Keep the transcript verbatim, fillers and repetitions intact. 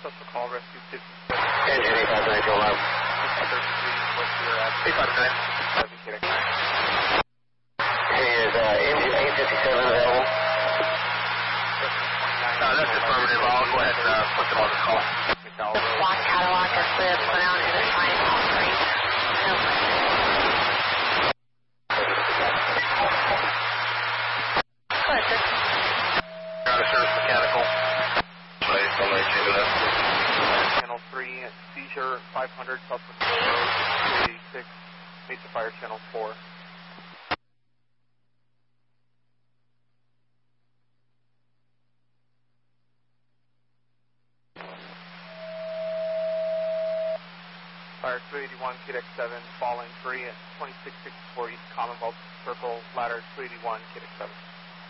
Successful call, rescue fifty-seven. Engine eight five nine to alarm. thirty-three, what's your at? eight five nine. seven K X nine. Hey, is uh, engine eight fifty-seven available? Uh, that's affirmative. I'll go ahead and uh, put them on the call. Black Cadillac is clear to put down either sign off three. No. Go ahead, sir. Out of service mechanical. Wait, I'll let you know. Channel three, seizure five hundred, South Pacific Road, two eighty-six, Mesa Fire Channel four. Fire two eighty-one, K D X seven, falling three at twenty-six sixty-four East Commonwealth Circle, ladder two eighty-one, K D X seven.